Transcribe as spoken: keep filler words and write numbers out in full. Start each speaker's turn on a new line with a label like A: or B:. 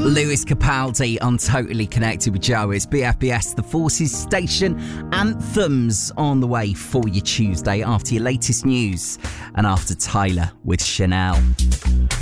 A: Lewis Capaldi on Totally Connected with Joe. It's B F B S, the Forces Station. Anthems on the way for your Tuesday after your latest news and after Tyler with Chanel.